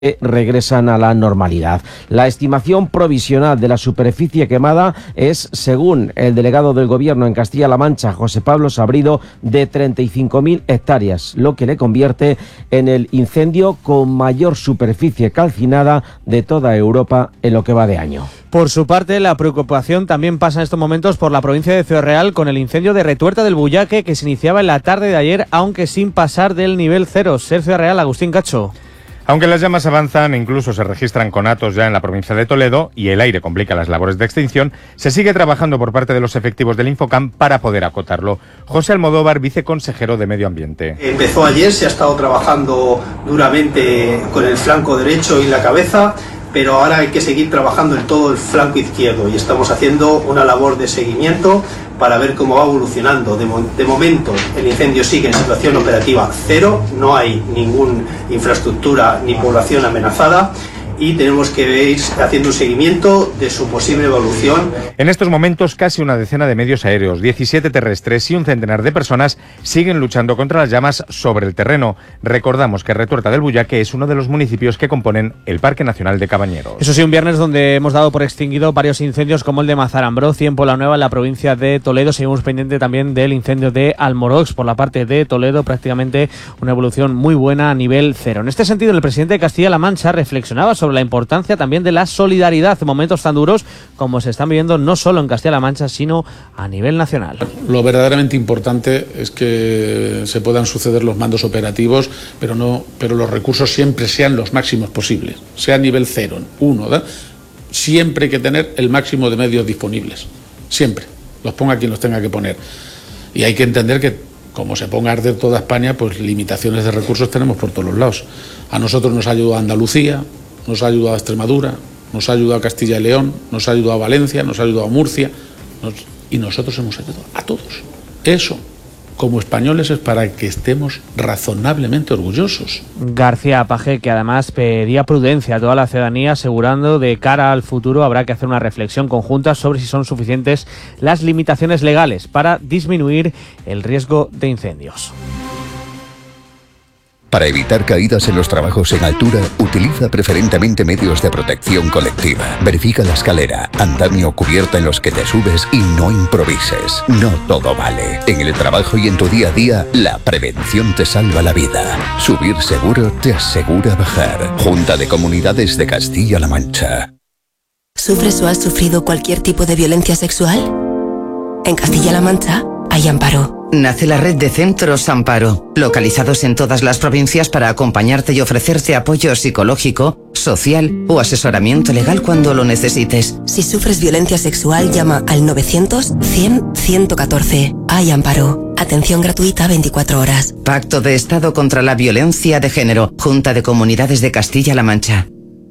regresan a la normalidad. La estimación provisional de la superficie quemada es, según el delegado del Gobierno en Castilla-La Mancha, José Pablo Sabrido, de 35.000 hectáreas, lo que le convierte en el incendio con mayor superficie calcinada de toda Europa en lo que va de año. Por su parte, la preocupación también pasa en estos momentos por la provincia de Ciudad Real con el incendio de Retuerta del Bullaque que se iniciaba en la tarde de ayer, aunque sin pasar del nivel 0. Ser Ciudad Real, Agustín Cacho. Aunque las llamas avanzan, incluso se registran conatos ya en la provincia de Toledo y el aire complica las labores de extinción, se sigue trabajando por parte de los efectivos del Infocam para poder acotarlo. José Almodóvar, viceconsejero de Medio Ambiente. Empezó ayer, se ha estado trabajando duramente con el flanco derecho y la cabeza, pero ahora hay que seguir trabajando en todo el flanco izquierdo y estamos haciendo una labor de seguimiento para ver cómo va evolucionando. De momento el incendio sigue en situación operativa 0, no hay ninguna infraestructura ni población amenazada y tenemos que ir haciendo un seguimiento de su posible evolución. En estos momentos casi una decena de medios aéreos, 17 terrestres y un centenar de personas siguen luchando contra las llamas sobre el terreno. Recordamos que Retuerta del Bullaque es uno de los municipios que componen el Parque Nacional de Cabañeros. Eso sí, un viernes donde hemos dado por extinguido varios incendios como el de Mazarambroz y en Poblanueva, en la provincia de Toledo. Seguimos pendiente también del incendio de Almorox por la parte de Toledo, prácticamente una evolución muy buena a nivel 0. En este sentido, el presidente de Castilla-La Mancha reflexionaba sobre la importancia también de la solidaridad en momentos tan duros como se están viviendo no solo en Castilla-La Mancha, sino a nivel nacional. Lo verdaderamente importante es que se puedan suceder los mandos operativos, pero los recursos siempre sean los máximos posibles, sea nivel 0, 1, ¿verdad? Siempre hay que tener el máximo de medios disponibles, siempre, los ponga quien los tenga que poner. Y hay que entender que como se ponga a arder toda España, pues limitaciones de recursos tenemos por todos los lados. A nosotros nos ha ayudado Andalucía, nos ha ayudado a Extremadura, nos ha ayudado a Castilla y León, nos ha ayudado a Valencia, nos ha ayudado a Murcia, y nosotros hemos ayudado a todos. Eso, como españoles, es para que estemos razonablemente orgullosos. García Paje, que además pedía prudencia a toda la ciudadanía, asegurando de cara al futuro habrá que hacer una reflexión conjunta sobre si son suficientes las limitaciones legales para disminuir el riesgo de incendios. Para evitar caídas en los trabajos en altura, utiliza preferentemente medios de protección colectiva. Verifica la escalera, andamio o cubierta en los que te subes y no improvises. No todo vale. En el trabajo y en tu día a día, la prevención te salva la vida. Subir seguro te asegura bajar. Junta de Comunidades de Castilla-La Mancha. ¿Sufres o has sufrido cualquier tipo de violencia sexual? En Castilla-La Mancha hay Amparo. Nace la red de Centros Amparo, localizados en todas las provincias para acompañarte y ofrecerte apoyo psicológico, social o asesoramiento legal cuando lo necesites. Si sufres violencia sexual, llama al 900-100-114. Hay Amparo. Atención gratuita 24 horas. Pacto de Estado contra la Violencia de Género. Junta de Comunidades de Castilla-La Mancha.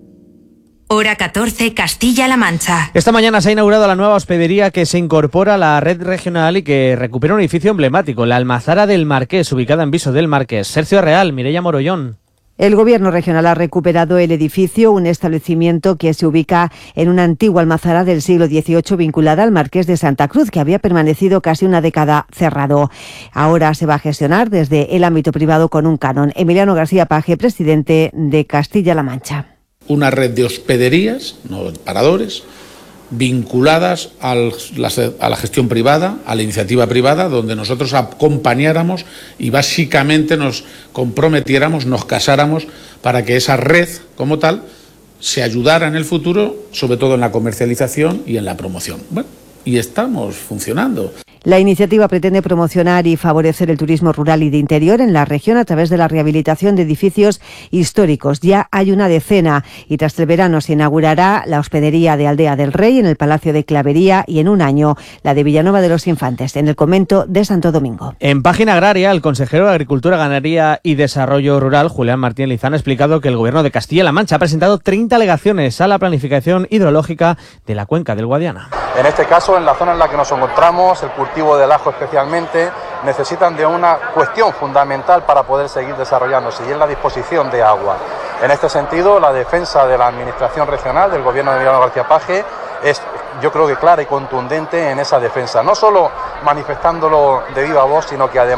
Hora 14, Castilla-La Mancha. Esta mañana se ha inaugurado la nueva hospedería que se incorpora a la red regional y que recupera un edificio emblemático, la Almazara del Marqués, ubicada en Viso del Marqués. Sergio Real, Mireia Morollón. El Gobierno regional ha recuperado el edificio, un establecimiento que se ubica en una antigua almazara del siglo XVIII vinculada al Marqués de Santa Cruz, que había permanecido casi una década cerrado. Ahora se va a gestionar desde el ámbito privado con un canon. Emiliano García Paje, presidente de Castilla-La Mancha. Una red de hospederías, no paradores, vinculadas a la gestión privada, a la iniciativa privada, donde nosotros acompañáramos y básicamente nos comprometiéramos, nos casáramos para que esa red como tal se ayudara en el futuro, sobre todo en la comercialización y en la promoción. Bueno, y estamos funcionando. La iniciativa pretende promocionar y favorecer el turismo rural y de interior en la región a través de la rehabilitación de edificios históricos. Ya hay una decena y tras el verano se inaugurará la hospedería de Aldea del Rey en el Palacio de Clavería y en un año la de Villanueva de los Infantes en el convento de Santo Domingo. En Página Agraria, el consejero de Agricultura, Ganadería y Desarrollo Rural, Julián Martín Lizán, ha explicado que el Gobierno de Castilla-La Mancha ha presentado 30 alegaciones a la planificación hidrológica de la cuenca del Guadiana. En este caso, en la zona en la que nos encontramos, el cultivo del ajo especialmente, necesitan de una cuestión fundamental para poder seguir desarrollándose y es la disposición de agua. En este sentido, la defensa de la Administración regional del Gobierno de Emiliano García Paje es, yo creo que clara y contundente en esa defensa, no solo manifestándolo de viva voz, sino que además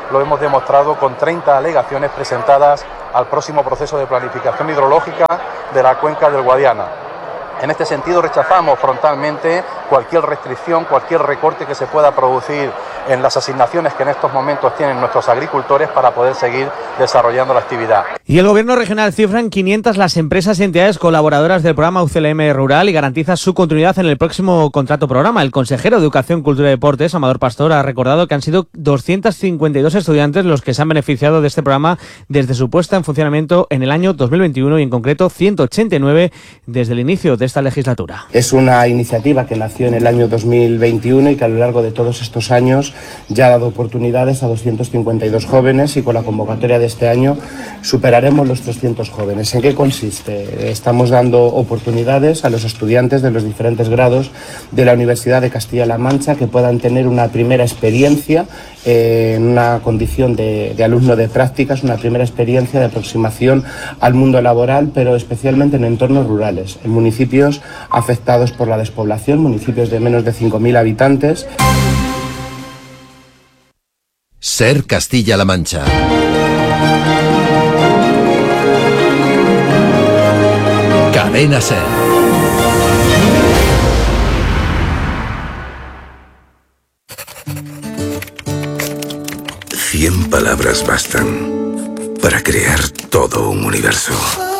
lo hemos demostrado con 30 alegaciones presentadas al próximo proceso de planificación hidrológica de la cuenca del Guadiana. En este sentido, rechazamos frontalmente cualquier restricción, cualquier recorte que se pueda producir en las asignaciones que en estos momentos tienen nuestros agricultores para poder seguir desarrollando la actividad. Y el Gobierno regional cifra en 500 las empresas y entidades colaboradoras del programa UCLM Rural y garantiza su continuidad en el próximo contrato programa. El consejero de Educación, Cultura y Deportes, Amador Pastor, ha recordado que han sido 252 estudiantes los que se han beneficiado de este programa desde su puesta en funcionamiento en el año 2021 y en concreto 189 desde el inicio de esta legislatura. Es una iniciativa que nació en el año 2021 y que a lo largo de todos estos años ya ha dado oportunidades a 252 jóvenes y con la convocatoria de este año superaremos los 300 jóvenes. ¿En qué consiste? Estamos dando oportunidades a los estudiantes de los diferentes grados de la Universidad de Castilla-La Mancha que puedan tener una primera experiencia en una condición de alumno de prácticas, una primera experiencia de aproximación al mundo laboral, pero especialmente en entornos rurales, en municipios afectados por la despoblación, municipios de menos de 5.000 habitantes. Ser Castilla-La Mancha. Cadena Ser. Cien palabras bastan para crear todo un universo.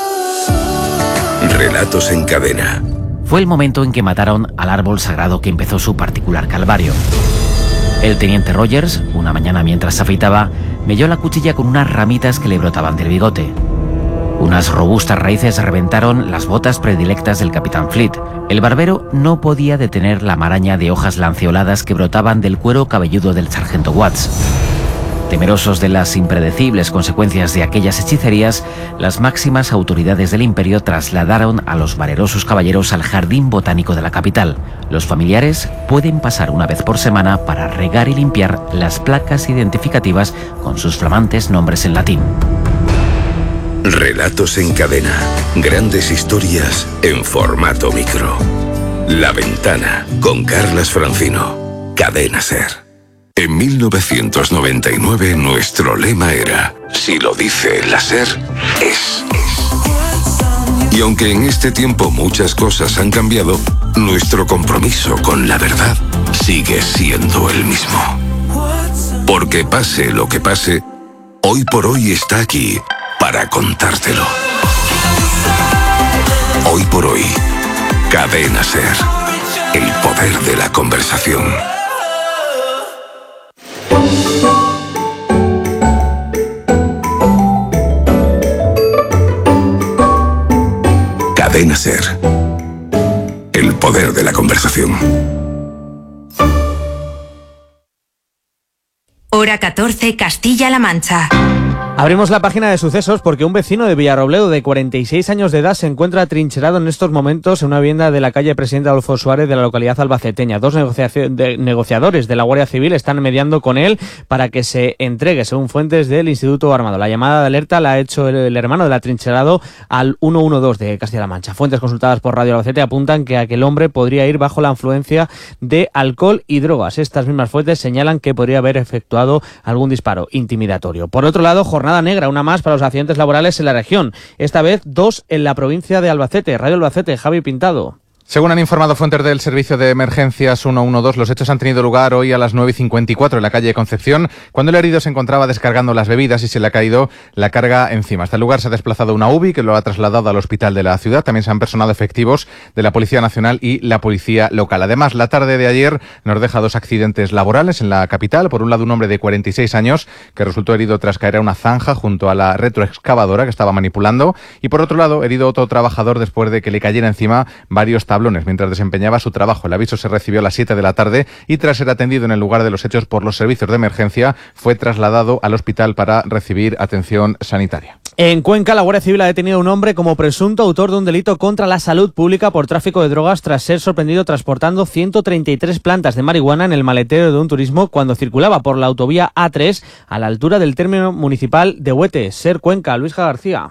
Relatos en cadena. Fue el momento en que mataron al árbol sagrado que empezó su particular calvario. El teniente Rogers, una mañana mientras se afeitaba, melló la cuchilla con unas ramitas que le brotaban del bigote. Unas robustas raíces reventaron las botas predilectas del capitán Fleet. El barbero no podía detener la maraña de hojas lanceoladas que brotaban del cuero cabelludo del sargento Watts. Temerosos de las impredecibles consecuencias de aquellas hechicerías, las máximas autoridades del imperio trasladaron a los valerosos caballeros al jardín botánico de la capital. Los familiares pueden pasar una vez por semana para regar y limpiar las placas identificativas con sus flamantes nombres en latín. Relatos en cadena. Grandes historias en formato micro. La Ventana, con Carlas Francino. Cadena Ser. En 1999 nuestro lema era: si lo dice la SER, es. Y aunque en este tiempo muchas cosas han cambiado, nuestro compromiso con la verdad sigue siendo el mismo. Porque pase lo que pase, Hoy por Hoy está aquí para contártelo. Hoy por Hoy, Cadena Ser. El poder de la conversación. Cadena Ser. El poder de la conversación. Hora 14, Castilla-La Mancha. Abrimos la página de sucesos porque un vecino de Villarrobledo de 46 años de edad se encuentra atrincherado en estos momentos en una vivienda de la calle Presidente Adolfo Suárez de la localidad albaceteña. Dos negociadores de la Guardia Civil están mediando con él para que se entregue, según fuentes del Instituto Armado. La llamada de alerta la ha hecho el hermano del atrincherado al 112 de Castilla-La Mancha. Fuentes consultadas por Radio Albacete apuntan que aquel hombre podría ir bajo la influencia de alcohol y drogas. Estas mismas fuentes señalan que podría haber efectuado algún disparo intimidatorio. Por otro lado, jornada negra, una más para los accidentes laborales en la región. Esta vez 2 en la provincia de Albacete. Radio Albacete, Javi Pintado. Según han informado fuentes del Servicio de Emergencias 112, los hechos han tenido lugar hoy a las 9:54 en la calle Concepción, cuando el herido se encontraba descargando las bebidas y se le ha caído la carga encima. Hasta el lugar se ha desplazado una UBI que lo ha trasladado al hospital de la ciudad. También se han personado efectivos de la Policía Nacional y la Policía Local. Además, la tarde de ayer nos deja 2 accidentes laborales en la capital. Por un lado, un hombre de 46 años que resultó herido tras caer a una zanja junto a la retroexcavadora que estaba manipulando. Y por otro lado, herido otro trabajador después de que le cayera encima varios tablones mientras desempeñaba su trabajo. El aviso se recibió a las 7 de la tarde y tras ser atendido en el lugar de los hechos por los servicios de emergencia fue trasladado al hospital para recibir atención sanitaria. En Cuenca, la Guardia Civil ha detenido a un hombre como presunto autor de un delito contra la salud pública por tráfico de drogas tras ser sorprendido transportando 133 plantas de marihuana en el maletero de un turismo cuando circulaba por la autovía A3 a la altura del término municipal de Huete. Ser Cuenca, Luis García.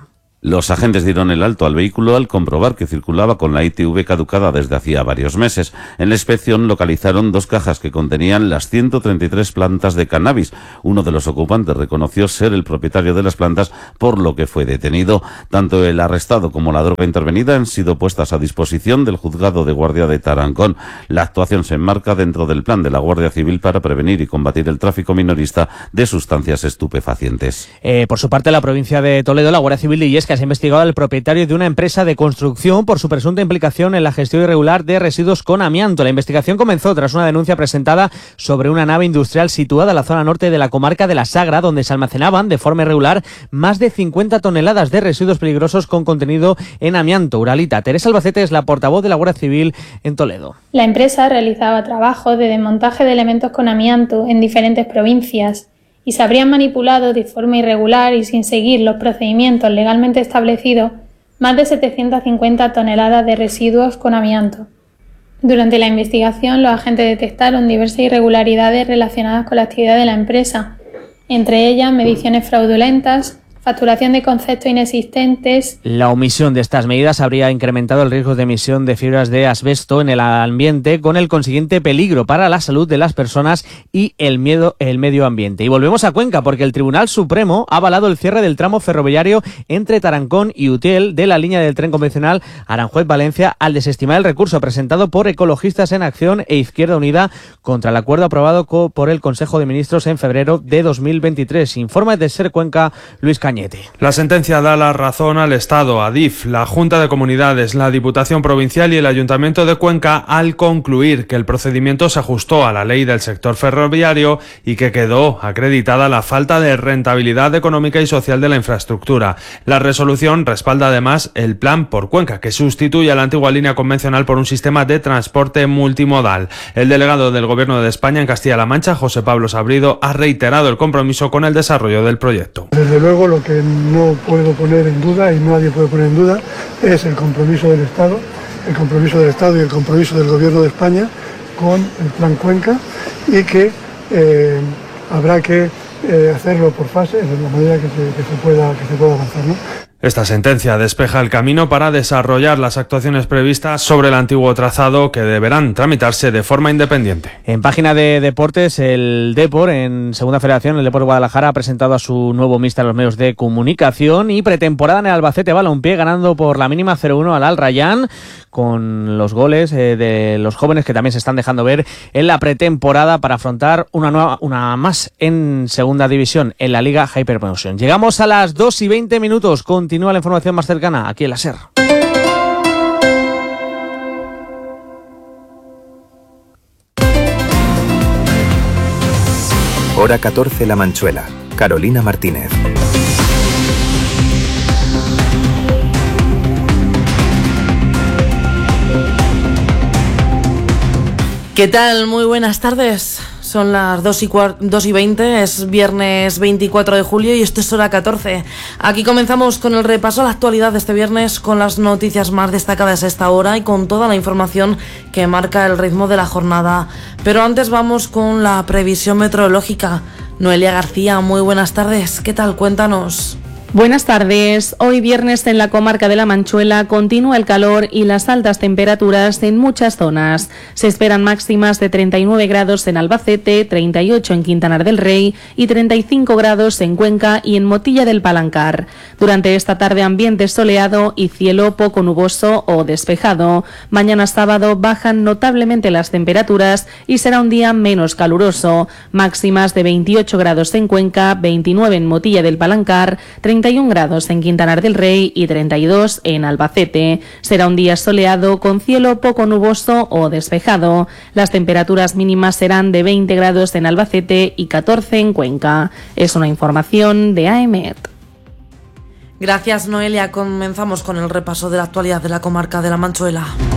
Los agentes dieron el alto al vehículo al comprobar que circulaba con la ITV caducada desde hacía varios meses. En la inspección localizaron 2 cajas que contenían las 133 plantas de cannabis. Uno de los ocupantes reconoció ser el propietario de las plantas, por lo que fue detenido. Tanto el arrestado como la droga intervenida han sido puestas a disposición del juzgado de guardia de Tarancón. La actuación se enmarca dentro del plan de la Guardia Civil para prevenir y combatir el tráfico minorista de sustancias estupefacientes. Por su parte, la provincia de Toledo, la Guardia Civil de Illescas ha investigado al propietario de una empresa de construcción por su presunta implicación en la gestión irregular de residuos con amianto. La investigación comenzó tras una denuncia presentada sobre una nave industrial situada en la zona norte de la comarca de la Sagra, donde se almacenaban de forma irregular más de 50 toneladas de residuos peligrosos con contenido en amianto. Uralita Teresa Albacete es la portavoz de la Guardia Civil en Toledo. La empresa realizaba trabajos de desmontaje de elementos con amianto en diferentes provincias y se habrían manipulado de forma irregular y sin seguir los procedimientos legalmente establecidos más de 750 toneladas de residuos con amianto. Durante la investigación, los agentes detectaron diversas irregularidades relacionadas con la actividad de la empresa, entre ellas mediciones fraudulentas, facturación de conceptos inexistentes. La omisión de estas medidas habría incrementado el riesgo de emisión de fibras de asbesto en el ambiente, con el consiguiente peligro para la salud de las personas y el medio ambiente. Y volvemos a Cuenca, porque el Tribunal Supremo ha avalado el cierre del tramo ferroviario entre Tarancón y Utiel de la línea del tren convencional Aranjuez-Valencia, al desestimar el recurso presentado por Ecologistas en Acción e Izquierda Unida contra el acuerdo aprobado por el Consejo de Ministros en febrero de 2023. Informa de Ser Cuenca, Luis Cañete. La sentencia da la razón al Estado, a DIF, la Junta de Comunidades, la Diputación Provincial y el Ayuntamiento de Cuenca al concluir que el procedimiento se ajustó a la ley del sector ferroviario y que quedó acreditada la falta de rentabilidad económica y social de la infraestructura. La resolución respalda además el plan por Cuenca, que sustituye a la antigua línea convencional por un sistema de transporte multimodal. El delegado del Gobierno de España en Castilla-La Mancha, José Pablo Sabrido, ha reiterado el compromiso con el desarrollo del proyecto. Desde luego, lo que no puedo poner en duda y nadie puede poner en duda es el compromiso del Estado y el compromiso del Gobierno de España con el Plan Cuenca, y que habrá que hacerlo por fases de la manera que se pueda avanzar, ¿no? Esta sentencia despeja el camino para desarrollar las actuaciones previstas sobre el antiguo trazado, que deberán tramitarse de forma independiente. En página de deportes, el Depor, en Segunda Federación, el Depor Guadalajara ha presentado a su nuevo míster a los medios de comunicación, y pretemporada en el Albacete Balompié, ganando por la mínima 0-1 al Al Rayyan, con los goles de los jóvenes que también se están dejando ver en la pretemporada para afrontar una más en Segunda División, en la Liga Hypermotion. Llegamos a las 2:20. Continúa la información más cercana aquí en la SER. Hora 14, La Manchuela. Carolina Martínez. ¿Qué tal? Muy buenas tardes. Son las 2:20, es viernes 24 de julio y esto es Hora 14. Aquí comenzamos con el repaso a la actualidad de este viernes, con las noticias más destacadas a esta hora y con toda la información que marca el ritmo de la jornada. Pero antes vamos con la previsión meteorológica. Noelia García, muy buenas tardes. ¿Qué tal? Cuéntanos. Buenas tardes. Hoy viernes en la comarca de La Manchuela continúa el calor y las altas temperaturas en muchas zonas. Se esperan máximas de 39 grados en Albacete, 38 en Quintanar del Rey y 35 grados en Cuenca y en Motilla del Palancar. Durante esta tarde ambiente soleado y cielo poco nuboso o despejado. Mañana sábado bajan notablemente las temperaturas y será un día menos caluroso. Máximas de 28 grados en Cuenca, 29 en Motilla del Palancar, 31 grados en Quintanar del Rey y 32 en Albacete. Será un día soleado con cielo poco nuboso o despejado. Las temperaturas mínimas serán de 20 grados en Albacete y 14 en Cuenca. Es una información de AEMET. Gracias, Noelia. Comenzamos con el repaso de la actualidad de la comarca de La Manchuela.